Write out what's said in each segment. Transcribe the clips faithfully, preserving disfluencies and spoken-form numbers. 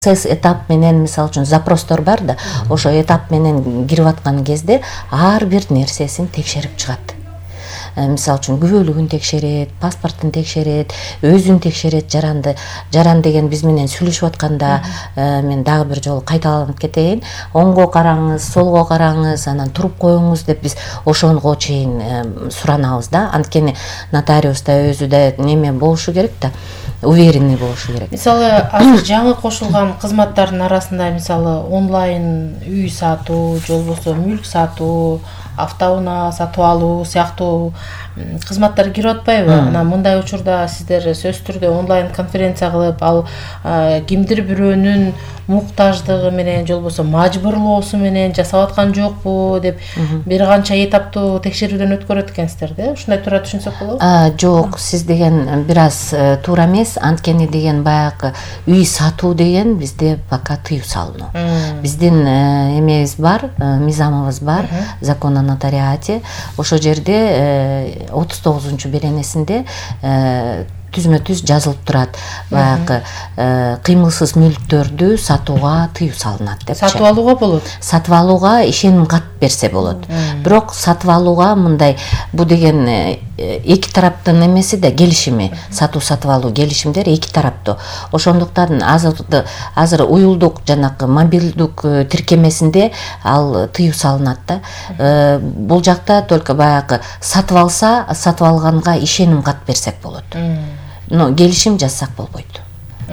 процесс этап менен мисалы үчүн запростор бар да, ошо этап менен кирип аткан кезде ар бир нерсесин текшерип чыгат. Мисалы үчүн күбөлүгүн текшерет, паспортун текшерет, өзүн текшерет, жаранды. Жаран деген биз менен сүйлөшүп атканда мен дагы бир жолу кайталанып кетейин. Оңго караңыз, солго караңыз, анан туруп коюңуз деп биз ошонго чейин суранабыз да. Анткени нотариуста өзү да неме болушу керек да. Уверенный болушу керек. Мисалы, азыр жаңы кошулган кызматтардын арасында мисалы онлайн үй сатуу, же болбосо мүлк сатуу, автоунаа сатып алуу сыяктуу кызматтар кирип атпайбы? Анан мындай учурда сиздер сөзсүз түрдө онлайн конференция кылып, ал кимдир бирөөнүн муктаждыгы менен, же болбосо мажбурлоосу менен жасап аткан жокпу деп бир канча этаптуу текшерүүдөн өткөрөт экенсиздер да? Ушундай туура түшүнсөк болобу? Жок, сиз деген бир аз туура эмес. Анткени деген баягы үй сатуу деген бизде пока тыюу салынуу. Биздин эмебиз бар, мыйзамыбыз бар, закон о нотариате. Ошол жерде отуз тогузунчу беренесинде түзмө түз жазылып турат. Баягы кыймылсыз мүлктөрдү сатууга тыюу салынат деп. Сатып алууга болот. Сатып алууга ишеним кат берсе болот. Бирок сатып алууга мындай бу деген эки тараптын эмеси да келишими. Сатуу сатып алуу келишимдер эки тараптуу. Ошондуктан азыр азыр уюлдук жанакы мобилдук тиркемесинде ал тыюу салынат да. Бул жакта только баягы сатып алса, сатып алганга ишеним кат берсек болот. Но келишим жазсак болбойт.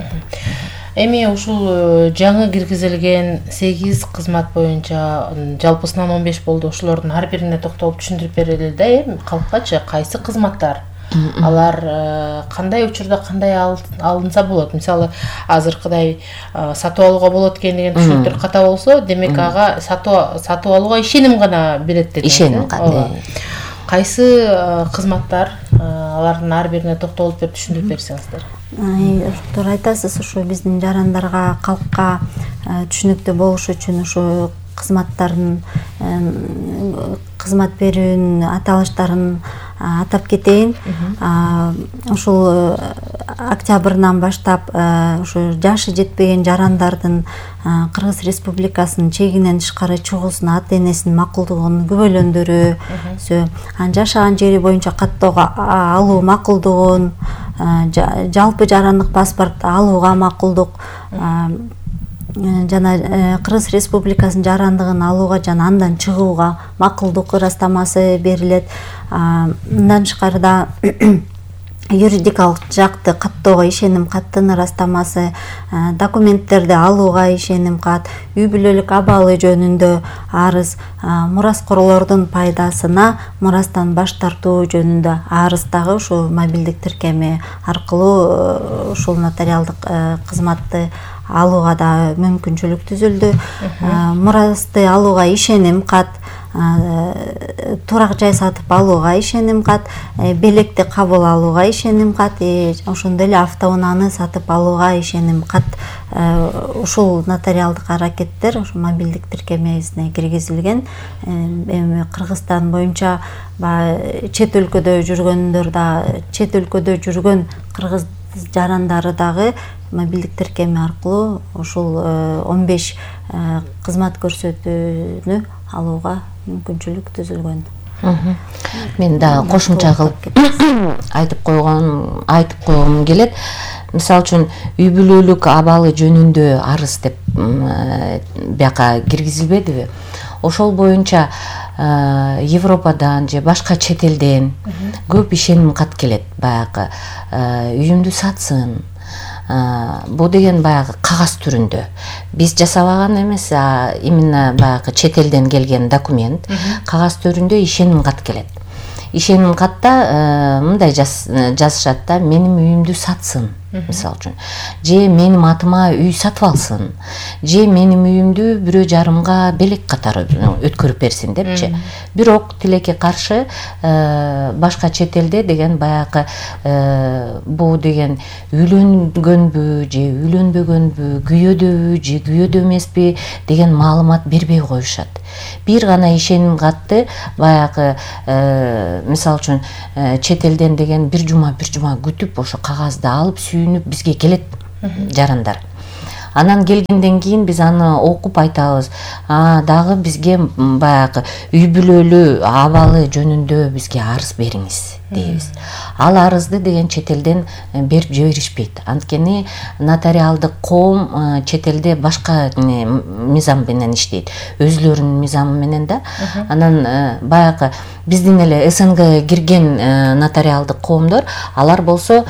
Эми ушул жаңы киргизилген сегиз кызмат боюнча жалпысынан он беш болду. Ошолордун ар бирине токтолуп түшүндүрүп берели да, эми калккачы кайсы кызматтар? Алар кандай учурда кандай алынса болот? Мисалы, азыркыдай сатып алууга болот экен деген түшүнүктөр ката болсо, демек ага сатып алууга ишеним гана берет деген. Ишеним кат. Кайсы кызматтар? Алардын ар бирине токтолуп берип түшүндүрүп берсеңиздер. Туура айтасыз, ушу биздин жарандарга, калкка түшүнүктүү болуш үчүн ушу кызматтардын кызмат берүүнүн аталыштарын атап кетейин. Ушул октябрдан баштап ушу жашы жетпеген жарандардын Кыргыз Республикасынын чегинен тышкары чыгуусуна ата энесинин макулдугун күбөлөндүрүү, анын жашаган жери боюнча каттоого алуу макулдугун, жалпы жарандык паспорт алууга макулдук, жана Кыргыз Республикасынын жарандыгын алууга жана андан чыгууга макулдук ырастамасы берилет. Мындан тышкарыда юридикалык жакты каттоого ишеним каттын ырастамасы, документтерди алууга ишеним кат, үй бүлөлүк абалы жөнүндө арыз, мураскорлордун пайдасына мурастан баш тартуу жөнүндө арыз дагы ушул мобилдик тиркеми аркылуу ушул нотариалдык кызматты алууга да мүмкүнчүлүк түзүлдү. Мурасты алууга ишеним кат, турак жай сатып алууга ишеним кат, белекти кабыл алууга ишеним кат, ошондой эле автоунааны сатып алууга ишеним кат. Ушул нотариалдык аракеттер ошо мобилдик тиркемесине киргизилген. Эми Кыргызстан боюнча чет өлкөдө жүргөндөр да, чет өлкөдө жүргөн кыргыз жарандары дагы мобилдик тиркеми аркылуу ушул он беш кызмат көрсөтүүнү алууга мүмкүнчүлүк түзүлгөн. Мен да кошумча кылып айтып койгон, айтып койгум келет. Мисалы үчүн үй бүлөлүк абалы жөнүндө арыз деп бияка киргизилбедиби? Ошол боюнча Европадан же башка чет элден көп ишеним кат келет. Баягы үйүмдү сатсын. Бу деген баягы кагаз түрүндө. Биз жасабаган эмес, именно баягы чет элден келген документ кагаз түрүндө ишеним кат келет. Ишеним катта мындай жазышат да, менин үйүмдү сатсын, мисалы үчүн. Же менин атыма үй сатып алсын. Же менин үйүмдү бирөө жарымга белек катары өткөрүп берсин депчи. Бирок тилекке каршы башка чет элде деген баягы бу деген үйлөнгөнбү же үйлөнбөгөнбү, күйөөдөбү же күйөөдө эмеспи деген маалымат бербей коюшат. Бир гана ишеним катты баягы мисалы үчүн чет элден деген бир жума бир жума күтүп ошо кагазды алып сүйүнүп бизге келет жарандар. Анан келгенден кийин биз аны окуп айтабыз. А дагы бизге баягы үй бүлөлүү абалы жөнүндө бизге арыз бериңиз дейбиз. Ал арызды деген чет элден берип жиберишпейт. Анткени нотариалдык коом чет элде башка мыйзам менен иштейт. Өзүлөрүнүн мыйзамы менен да. Анан баягы биздин эле СНГ кирген нотариалдык коомдор, алар болсо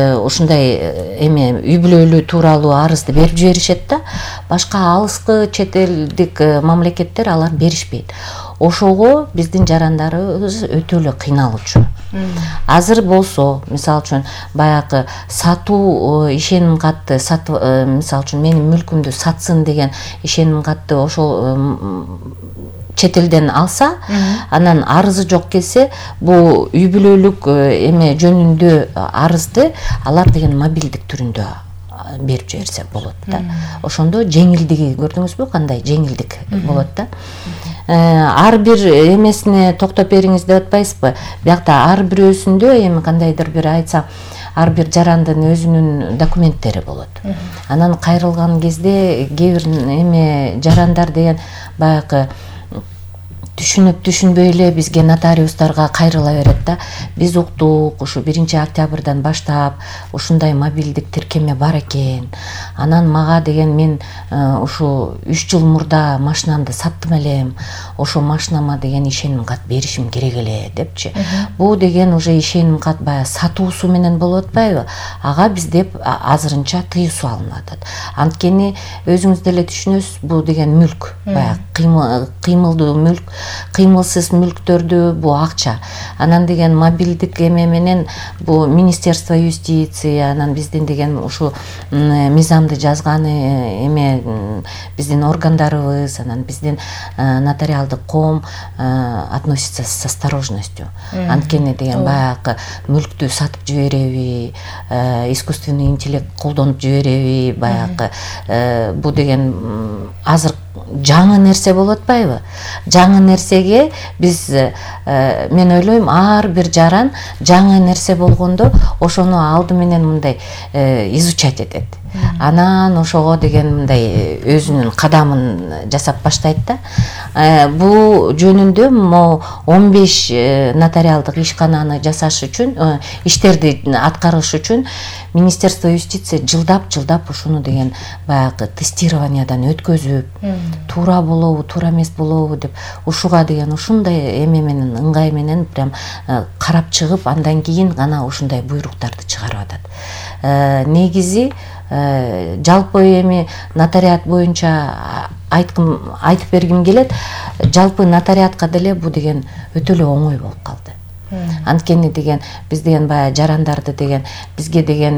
ушундай эме үй бүлөлүү тууралуу арызды берип жиберишет да. Башка алыскы чет элдик мамлекеттер алар беришпейт. Ошого биздин жарандарыбыз өтө эле кыйналуучу. Азыр болсо, мисалы үчүн баягы сатуу ишеним катты сатып, мисалы үчүн менин мүлкүмдү сатсын деген ишеним катты ошол чет элден алса, анан арызы жок келсе, бул үй бүлөлүк эме жөнүндө арызды алар деген мобилдик түрүндө берип жиберсе болот да. Ошондо жеңилдиги көрдүңүзбү, кандай жеңилдик болот да. Ар бир эмесине токтоп бериңиз деп атпайсызбы? Биякта ар бирөөсүндө эми кандайдыр бир айтсам, ар бир жарандын өзүнүн документтери болот. Анан кайрылган кезде кээ бир эме жарандар деген баягы түшүнүп түшүнбөй эле бизге нотариустарга кайрыла берет да. Биз уктук, ушу биринчи октябрдан баштап ушундай мобилдик тиркеме бар экен. Анан мага деген мен ушу үч жыл мурда машинамды саттым элем. Ошо машинама деген ишеним кат беришим керек эле депчи. Бул деген уже ишеним кат баягы сатуусу менен болуп атпайбы? Ага бизде азырынча тыюу салынып атат. Анткени өзүңүз деле түшүнөсүз, бул деген мүлк, баягы кыймылдуу мүлк. Кыймылсыз мүлктөрдү бу акча. Анан деген мобилдик эме менен бу Министерство юстиция, анан биздин деген ушу мыйзамды жазганы эме биздин органдарыбыз, анан биздин нотариалдык коом относится с осторожностью. Анткени деген баягы мүлктү сатып жибереби, искусственный интеллект колдонуп жибереби, баягы бу деген азыр жаңы нерсе болуп атпайбы? Жаңы нерсеге биз мен ойлойм, ар бир жаран жаңы нерсе болгондо ошону алды менен мындай изучать этет. Анан ошого деген мындай өзүнүн кадамын жасап баштайт да. Бул жөнүндө могу он беш нотариалдык ишкананы жасаш үчүн, иштерди аткарыш үчүн Министерство юстиция жылдап жылдап ушуну деген баягы тестированиядан өткөзүп, туура болобу, туура эмес болобу деп ушуга деген ушундай эме менен, ыңгай менен прям карап чыгып, андан кийин гана ушундай буйруктарды чыгарып атат. Негизи жалпы эми нотариат боюнча айткым айтып бергим келет. Жалпы нотариатка деле бу деген өтө эле оңой болуп калды. Анткени деген биз деген баягы жарандарды деген бизге деген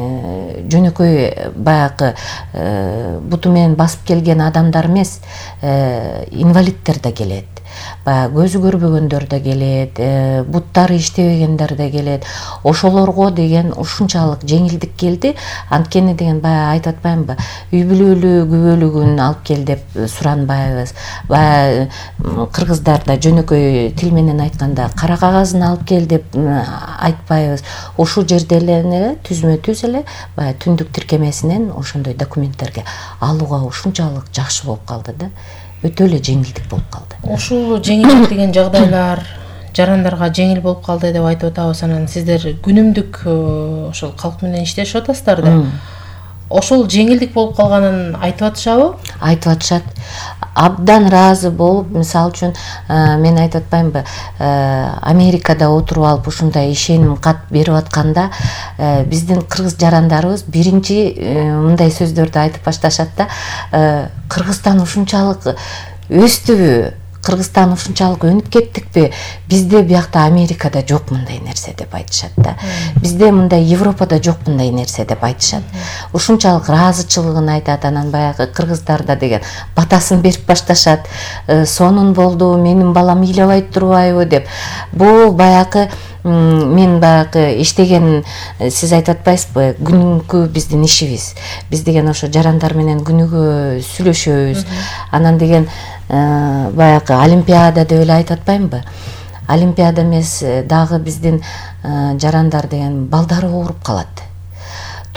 жөнөкөй баягы буту менен басып келген адамдар эмес, инвалидтер да келет. Баягы көзү көрбөгөндөр да келет, буттары иштебегендер да келет. Ошолорго деген ушунчалык жеңилдик келди. Анткени деген баягы айтып атпаймынбы? Үй бүлөлүү күбөлүгүн алып кел деп суранбайбыз. Баягы кыргыздарда жөнөкөй тил менен айтканда кара кагазын алып кел деп айтпайбыз. Ошол жерде эле түзмө түз эле баягы түндүк тиркемесинен ошондой документтерге алууга ушунчалык жакшы болуп калды да. Өтө эле жеңилдик болуп калды. Ушул жеңилдик деген жагдайлар жарандарга жеңил болуп калды деп айтып атабыз. Анан сиздер күнүмдүк ошол калк менен иштешип атасыздар да. Ошол жеңилдик болуп калганын айтып атышабы? Айтып атышат. Абдан ыраазы болуп, мисалы үчүн мен айтып атпаймынбы, Америкада отуруп алып ушундай ишеним кат берип атканда биздин кыргыз жарандарыбыз биринчи мындай сөздөрдү айтып башташат да. Кыргызстан ушунчалык өстүбү? Кыргызстан ушунчалык өнүп кеттикпи? Бизде биякта Америкада жок мындай нерсе деп айтышат да. Бизде мындай Европада жок мындай нерсе деп айтышат. Ушунчалык ыраазычылыгын айтат. Анан баягы кыргыздарда деген батасын берип башташат. Сонун болду, менин балам ыйлабай турбайбы деп. Бул баягы мен баягы иштеген, сиз айтып атпайсызбы, күнүмкү биздин ишибиз. Биз деген ошо жарандар менен күнүгө сүйлөшөбүз. Анан деген баягы олимпиада деп эле айтып атпаймынбы? Олимпиада эмес, дагы биздин жарандар деген балдары ооруп калат.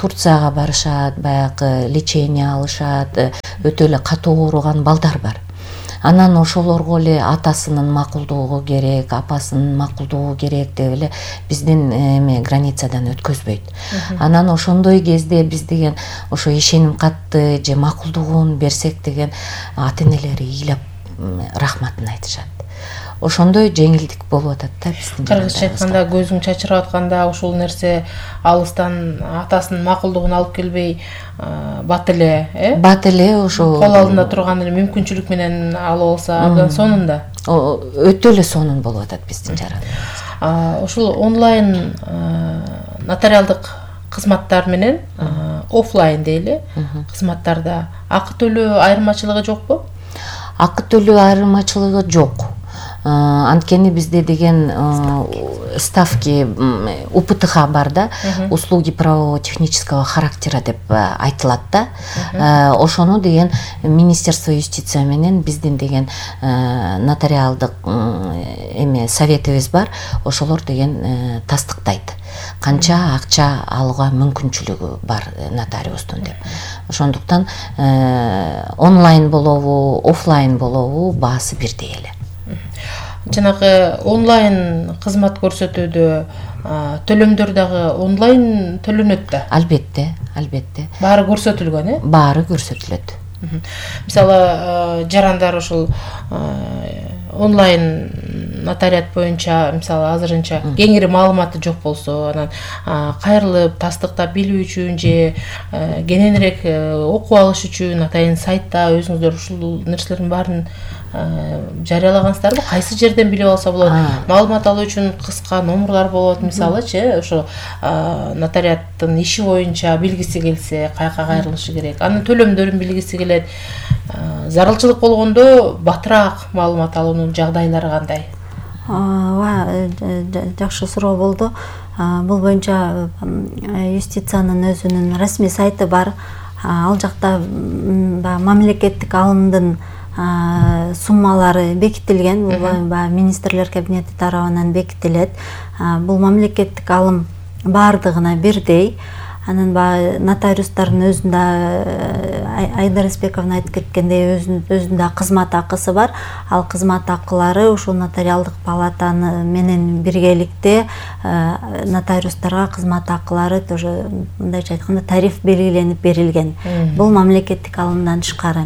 Турцияга барышат, баягы лечение алышат, өтө эле катуу ооруган балдар бар. Анан ошолорго эле атасынын макулдугу керек, апасынын макулдугу керек деп эле биздин эме границадан өткөзбөйт. Анан ошондой кезде биз деген ошо ишеним катты же макулдугун берсек деген ата-энелери ыйлап рахматын айтышат. Ошондой жеңилдик болуп атат да биздин. Кыргызча айтканда көзүң чачырап атканда ушул нерсе алыстан атасынын макулдугун алып келбей бат эле, э? Бат эле ошо кол алдында турган эле мүмкүнчүлүк менен алып алса абдан сонунда. Өтө эле сонун болуп атат биздин жаран. Ушул онлайн нотариалдык кызматтар менен офлайн дейли кызматтарда акы төлөө айырмачылыгы жокпу? Акы төлөө айырмачылыгы жок. Анткени бизде деген ставки У П Т Х бар да, услуги правового технического характера деп айтылат да. Ошону деген Министерство юстиция менен биздин деген нотариалдык эме советибиз бар, ошолор деген тастыктайт. Канча акча алууга мүмкүнчүлүгү бар нотариустун деп. Ошондуктан онлайн болобу, офлайн болобу баасы бирдей эле. Жанагы онлайн кызмат көрсөтүүдө төлөмдөр дагы онлайн төлөнөт да? Албетте, албетте. Баары көрсөтүлгөн, э? Баары көрсөтүлөт. Мисалы, жарандар ушул онлайн нотариат боюнча, мисалы, азырынча кеңири маалыматы жок болсо, анан кайрылып, тастыктап билүү үчүн же кененирээк окуп алыш үчүн атайын сайтта өзүңүздөр ушул нерселердин баарын жарыялагансыздарбы? Кайсы жерден билип алса болот? Маалымат алуу үчүн кыска номурлар болот, мисалычы, ошо нотариаттын иши боюнча билгиси келсе, каяка кайрылышы керек. Анын төлөмдөрүн билгиси келет. Зарылчылык болгондо батыраак маалымат алуунун жагдайлары кандай? Ооба, жакшы суроо болду. Бул боюнча юстициянын өзүнүн расмий сайты бар. Ал жакта мамлекеттик алымдын суммалары бекитилген, бул министрлер кабинети тарабынан бекитилет. Бул мамлекеттик алым бардыгына бирдей. Анын нотариустардын өзүндө Айдар Эсбековна айтып кеткендей өзүндө кызмат акысы бар. Ал кызмат акылары ушул нотариалдык палатаны менен биргеликте нотариустарга кызмат акылары тоже мындайча айтканда тариф белгиленип берилген. Бул мамлекеттик алымдан тышкары.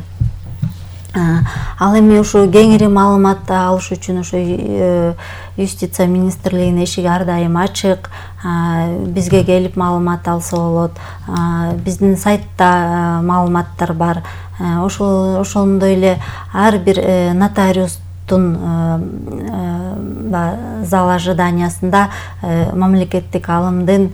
Ал эми ушу кеңири маалымат алыш үчүн ушу юстиция министрлигинин эшиги ар дайым ачык. Бизге келип маалымат алса болот. Биздин сайтта маалыматтар бар. Ошондой эле ар бир нотариустун зал ожиданиясында мамлекеттик алымдын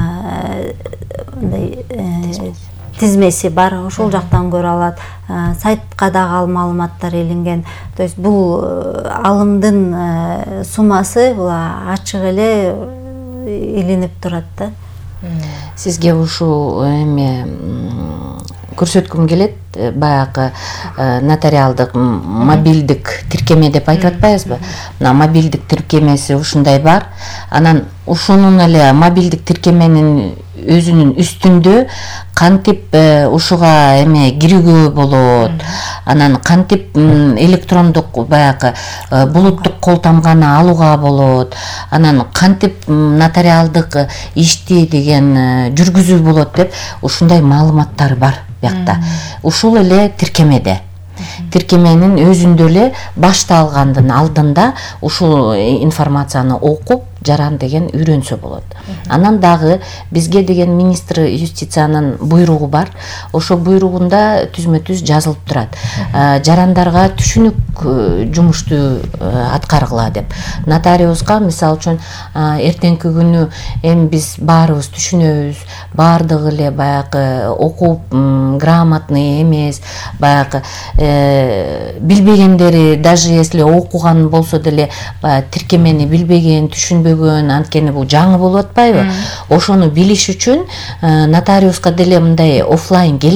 тизмеси бар, ошол жактан көрө алат. Сайтка дагы ал маалыматтар илинген. То есть бул алымдын суммасы бул ачык эле илинип турат да. Сизге ушул эме көрсөткүм келет, баягы нотариалдык мобилдик тиркеме деп айтып атпайбызбы? Мына мобилдик тиркемеси ушундай бар. Анан ушунун эле мобилдик тиркеменин өзүнүн үстүндө кантип ушуга эме кирүүгө болот, анан кантип электрондук баягы булуттук кол тамганы алууга болот, анан кантип нотариалдык ишти деген жүргүзүү болот деп ушундай маалыматтар бар биякта. Ушул эле тиркемеде. Тиркеменин өзүндө эле башталгандын алдында ушул информацияны окуп жаран деген үйрөнсө болот. Анан дагы бизге деген министр юстициянын буйругу бар. Ошо буйругунда түзмө-түз жазылып турат. Жарандарга түшүнүк жумушту аткаргыла деп. Нотариуска мисалы үчүн эртеңки күнү эми биз баарыбыз түшүнөбүз, баардыгы эле баягы окуп грамотный эмес, баягы билбегендери даже если окуган болсо деле тиркемени билбеген, түшүнбөгөн, анткени бул жаңы болуп атпайбы? Ошону билиш үчүн нотариуска деле мындай офлайн келет.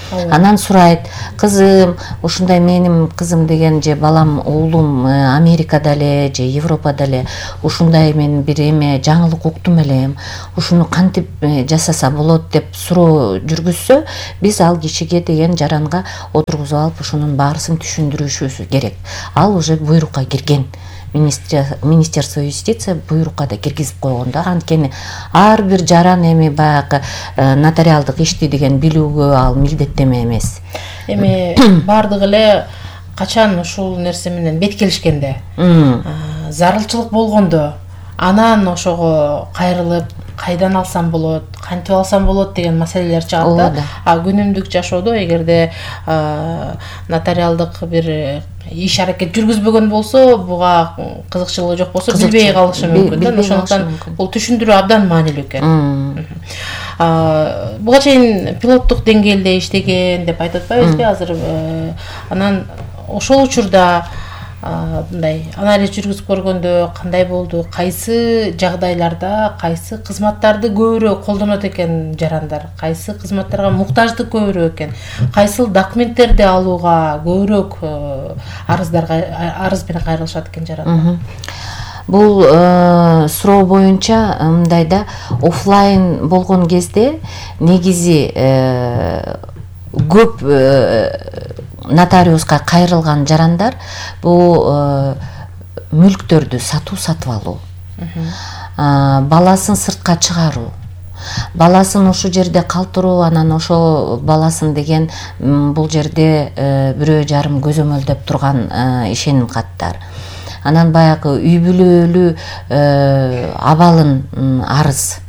Анан сурайт: кызым, ушундай менин кызым деген же балам, уулум Америкада эле же Европада эле ушундай мен бир эме жаңылык уктум элем, ушуну кантип жасаса болот деп суроо жүргүзсө, биз ал кишиге деген жаранга отургузуп алып ушунун баарысын түшүндүрүшүбүз керек. Ал уже буйрукка кирген. Министерство юстиция буйрукка да киргизип койгон да. Анткени ар бир жаран эми баягы нотариалдык ишти деген билүүгө ал милдеттеме эмес. Эми бардыгы эле качан ушул нерсе менен бет келишкенде, зарылчылык болгондо, анан ошого кайрылып, кайдан алсам болот, кантип алсам болот деген маселелер чыгат да. А күнүмдүк жашоодо эгерде нотариалдык бир иш аракет жүргүзбөгөн болсо, буга кызыкчылыгы жок болсо, билбей калышы мүмкүн да. Ошондуктан бул түшүндүрүү абдан маанилүү экен. Буга чейин пилоттук деңгээлде иштеген деп айтып атпайбызбы азыр? Анан ошол учурда мындай анализ жүргүзүп көргөндө кандай болду? Кайсы жагдайларда кайсы кызматтарды көбүрөөк колдонот экен жарандар? Кайсы кызматтарга муктаждык көбүрөөк экен? Кайсыл документтерди алууга көбүрөөк арыздарга арыз менен кайрылышат экен жарандар? Бул суроо боюнча мындайда, офлайн болгон кезде негизи көп нотариуска кайрылган жарандар бул мүлктөрдү сатуу сатып алуу, баласын сыртка чыгаруу, баласын ошол жерде калтыруу, анан ошо баласын деген бул жерде бирөө жарым көзөмөлдөп турган ишеним каттар. Анан баягы үй бүлөлүү абалын арыз,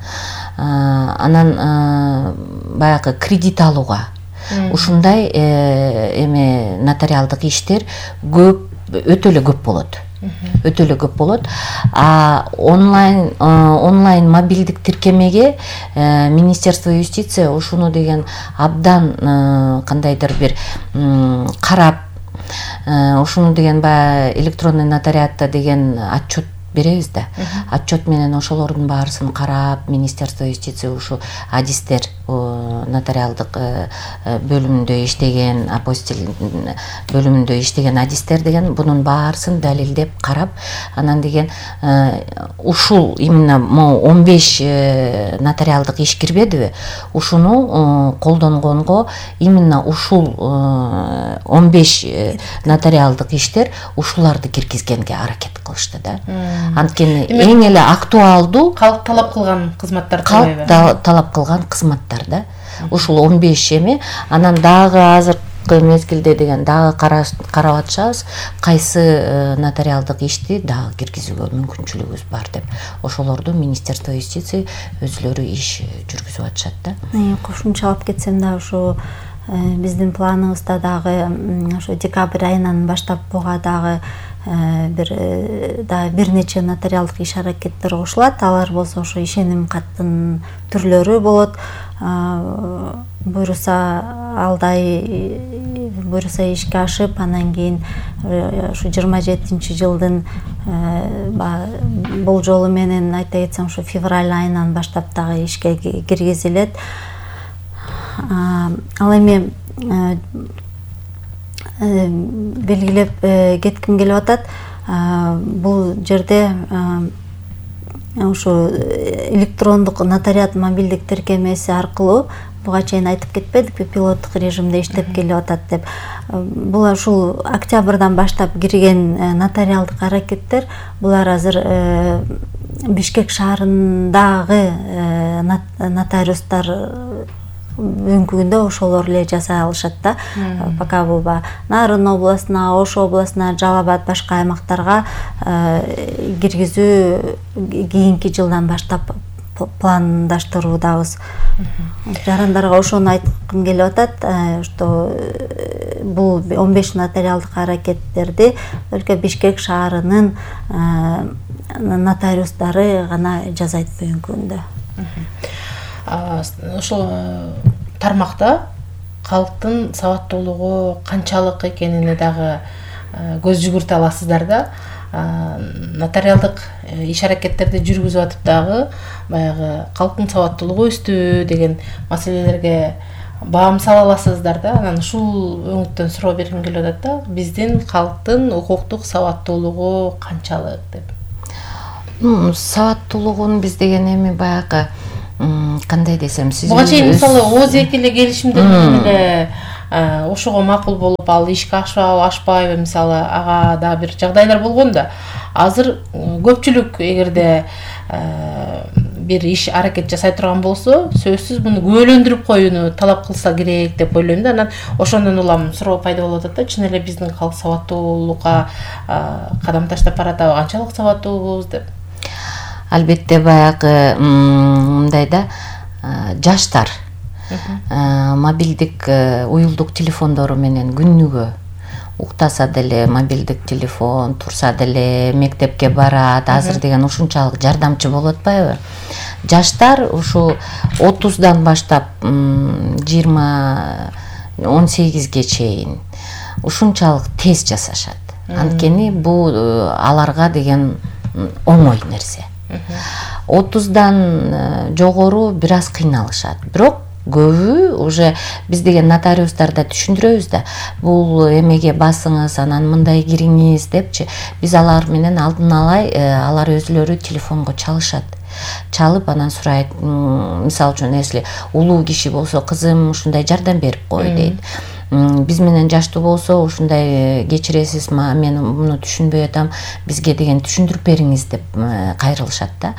анан баягы кредит алууга ушундай эме нотариалдык иштер көп, өтө эле көп болот. Өтө эле көп болот. А онлайн онлайн мобилдик тиркемеге Министерство юстиция ушуну деген абдан кандайдыр бир карап, ушуну деген баягы электронный нотариатта деген отчет беребиз да. Отчет менен ошолордун баарысын карап, Министерство юстиция ушу адистер нотариалдык бөлүмүндө иштеген, апостил бөлүмүндө иштеген адистер деген бунун баарысын далилдеп карап, анан деген ушул именно он беш нотариалдык иш кирбедиби? Ушуну колдонгонго именно ушул он беш нотариалдык иштер ушуларды киргизгенге аракет кылышты да. Анткени эң эле актуалдуу калк талап кылган кызматтар, калк талап кылган кызматтар да. Ушул он беш эми, анан дагы азыркы мезгилде деген дагы карап атышабыз, кайсы нотариалдык ишти дагы киргизүүгө мүмкүнчүлүгүбүз бар деп. Ошолорду Министерство юстиция өзлөрү иш жүргүзүп атышат да. Кошумчалап кетсем да, ушу биздин планыбызда дагы ошо декабрь айынан баштап буга дагы бир да бир нече нотариалдык иш аракеттер кошулат. Алар болсо ошо ишеним каттын түрлөрү болот. Буюрса алдай буюрса ишке ашып, анан кийин ушу жыйырма жетинчи жылдын бул жолу менен айта кетсем ушу февраль айынан баштап дагы ишке киргизилет. Ал эми белгилеп кетким келип атат. Бул жерде ушу электрондук нотариат мобилдик тиркемеси аркылуу буга чейин айтып кетпедикпи, пилоттук режимде иштеп келип атат деп. Бул ушул октябрдан баштап кирген нотариалдык аракеттер. Булар азыр Бишкек шаарындагы нотариустар өңкүгүндө ошолор эле жасай алышат да. Пока бул Нарын областына, Ош областына, Жалал Абад башка аймактарга киргизүү кийинки жылдан баштап пландаштыруудабыз. Жарандарга ошону айткым келип атат, что бул он беш нотариалдык аракеттерди только Бишкек шаарынын нотариустары гана жасайт өңкүгүндө. Ошол тармакта калктын сабаттуулугу канчалык экенине дагы көз жүгүртө аласыздар да. Нотариалдык иш аракеттерди жүргүзүп атып дагы баягы калктын сабаттуулугу өстү деген маселелерге баам сала аласыздар да. Анан ушул өңүттөн суроо бергим келип атат да. Биздин калктын укуктук сабаттуулугу канчалык деп. Сабаттуулугун биз деген эми баягы кандай десем, сиз буга чейин мисалы ооз эки эле келишимдер менен эле ошого макул болуп, ал ишке ашпабы, ашпайбы, мисалы ага да бир жагдайлар болгон да. Азыр көпчүлүк эгерде бир иш аракет жасай турган болсо, сөзсүз муну күбөлөндүрүп коюуну талап кылса керек деп ойлойм да. Анан ошондон улам суроо пайда болуп атат да. Чын эле биздин калк сабаттуулукка кадам таштап баратабы, канчалык сабаттуубуз деп. Албетте баягы мындай да, жаштар мобилдик уюлдук телефондору менен күнүгө уктаса деле мобилдик телефон, турса деле мектепке барат, азыр деген ушунчалык жардамчы болуп атпайбы? Жаштар ушу отуздан баштап жыйырма он сегизге чейин ушунчалык тез жасашат. Анткени бул аларга деген оңой нерсе. отуздан жогору бир аз кыйналышат. Бирок көбү уже биз деген нотариустарда түшүндүрөбүз да, бул эмеге басыңыз, анан мындай кириңиз депчи. Биз алар менен алдын ала алар өзүлөрү телефонго чалышат. Чалып анан сурайт, мисалы үчүн если улуу киши болсо, кызым ушундай жардам берип кой дейт. Биз менен жаштуу болсо ушундай кечиресиз, мен муну түшүнбөй атам, бизге деген түшүндүрүп бериңиз деп кайрылышат да.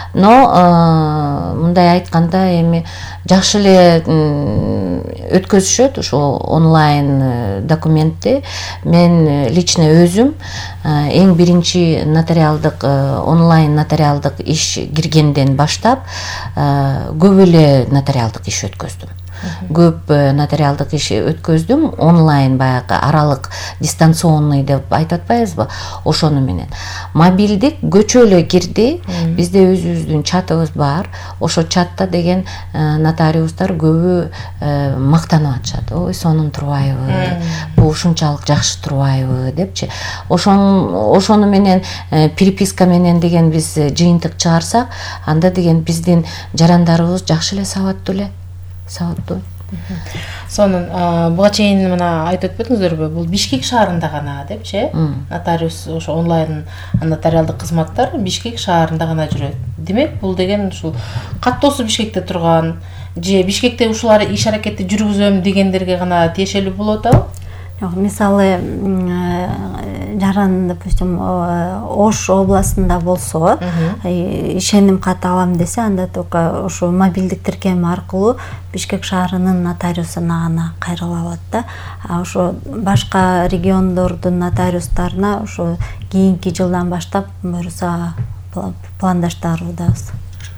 Но мындай айтканда эми жакшы эле өткөзүшөт ушу онлайн документти. Мен лично өзүм эң биринчи нотариалдык онлайн нотариалдык иш киргенден баштап көп эле нотариалдык иш өткөздүм. Көп нотариалдык иш өткөздүм, онлайн баягы аралык дистанционный деп айтып атпайбызбы? Ошону менен. Мобилдик көчө эле кирди. Бизде өзүбүздүн чатыбыз бар. Ошо чатта деген нотариустар көбү мактанып атышат. Ой, сонун турбайбы? Бул ушунчалык жакшы турбайбы депчи. Ошону ошону менен переписка менен деген биз жыйынтык чыгарсак, анда деген биздин жарандарыбыз жакшы эле сабаттуу эле. Сабаттуу. Сонун буга чейин мына айтып өтпөдүңүздөрбү? Бул Бишкек шаарында гана депчи? Нотариус ошо онлайн нотариалдык кызматтар Бишкек шаарында гана жүрөт. Демек, бул деген ушул каттоосу Бишкекте турган же Бишкекте ушулар иш аракетти жүргүзөм дегендерге гана тиешелүү болуп атабы? Жок, мисалы жаран, допустим, Ош областында болсо, ишеним кат алам десе, анда только ошо мобилдик тиркем аркылуу Бишкек шаарынын нотариусуна гана кайрыла алат да. А ошо башка региондордун нотариустарына ошо кийинки жылдан баштап буюрса пландаштырабыз.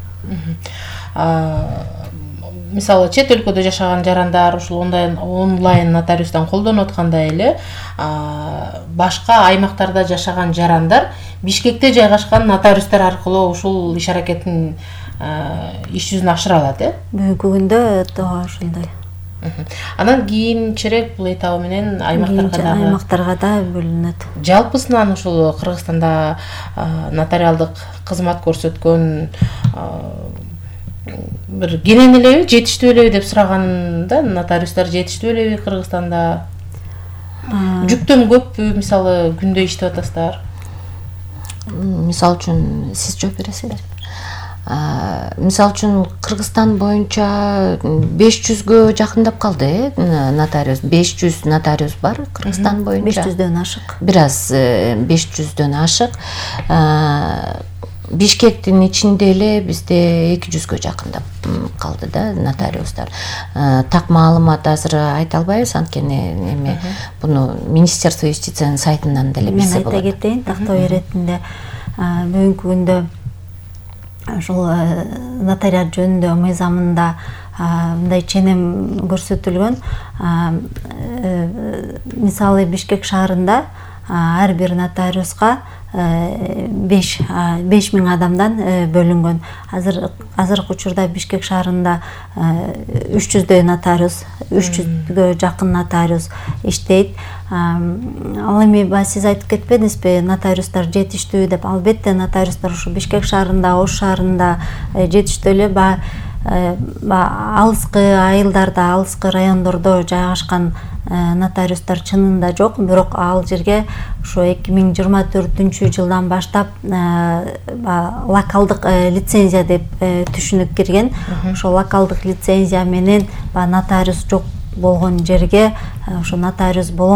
Мисалы чет өлкөдө жашаган жарандар ушул онлайн онлайн нотариустан колдонуп аткандай эле башка аймактарда жашаган жарандар Бишкекте жайгашкан нотариустар аркылуу ушул иш аракетин иш жүзүнө ашыра алат, э? Бүгүнкү күндө тоо ошондой. Анан кийинчерээк бул этабы менен аймактарга да аймактарга да бөлүнөт. Жалпысынан ушул Кыргызстанда нотариалдык кызмат көрсөткөн бир кенен элеби, жетиштүү элеби деп сураганымда, нотариустар жетиштүү элеби Кыргызстанда? Жүктөм көппү, мисалы күндө иштеп атасыздар? Мисалы үчүн сиз жооп бересизби? Мисалы үчүн Кыргызстан боюнча беш жүзгө жакындап калды, э, нотариус. беш жүз нотариус бар Кыргызстан боюнча. беш жүздөн ашык. Бир аз беш жүздөн ашык. Бишкектин ичинде эле бизде эки жүзгө жакындап калды да нотариустар. Так маалымат азыр айта албайбыз, анткени эми буну Министерство юстициянын сайтынан деле билсе болот. Мен айта кетейин, тактоо иретинде бүгүнкү күндө ушул нотариат жөнүндө мыйзамында мындай ченем көрсөтүлгөн. Мисалы Бишкек шаарында ар бир нотариуска беш миң адамдан бөлүнгөн. Азыр азыркы учурда Бишкек шаарында үч жүздөй нотариус, үч жүзгө жакын нотариус иштейт. Ал эми сиз айтып кетпедиңизби, нотариустар жетиштүү деп? Албетте нотариустар ушу Бишкек шаарында, Ош шаарында жетиштүү эле. алыскы айылдарда, алыскы райондордо жайгашкан нотариустар чынында жок, бирок ал жерге ошо эки миң жыйырма төртүнчү жылдан баштап локалдык лицензия деп түшүнүк кирген. Ошо локалдык лицензия менен нотариус жок болгон жерге ошо нотариус